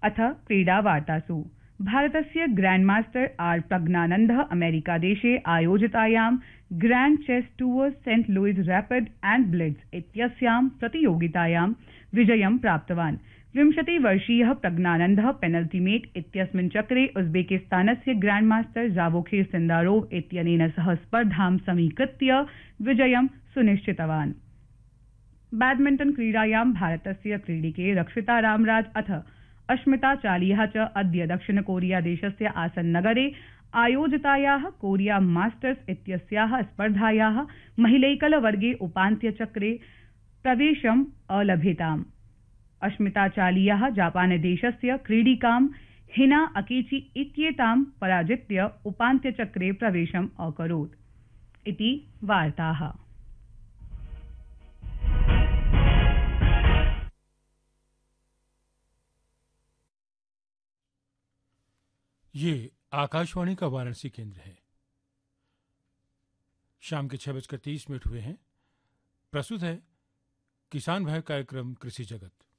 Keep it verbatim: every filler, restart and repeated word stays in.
अथ क्रीडावार्तासु भारतस्य ग्रैंडमास्टर आर प्रज्ञानन्दः अमेरिकादेशे आयोजितायां grand chess tour Saint Louis rapid and blitz इत्यस्यां प्रतियोगितायां विजयं प्राप्तवान्। विंशतिवर्षीयः प्रज्ञानन्दः पेनल्टीमेट इत्यस्मिन् चक्रे उज्बेकिस्तानस्य ग्रैंडमास्टर जावोखिर सिंदारोव इत्यनेन सह स्पर्धां समीकृत्य विजयं सुनिश्चितवान्। बैडमिंटन क्रीडायां भारतस्य क्रीडिके रक्षिता रामराज अथ अश्मिता चालिया च अद्य दक्षिण कोरिया देशस्य आसन नगरे आयोजितायाः कोरिया मास्टर्स इत्यस्याः स्पर्धायाः महिलैकल वर्गे उपान्त्यचक्रे प्रवेशम् अलभेताम्। अश्मिता चालिया जापान देशस्य क्रीडिकां हिना अकेची इत्येतां पराजित्य उपान्त्यचक्रे प्रवेशम् अकरोत्। इति वार्ताः। ये आकाशवाणी का वाराणसी केंद्र है। शाम के छह बजकर तीस मिनट हुए हैं। प्रस्तुत है किसान भाई कार्यक्रम कृषि जगत।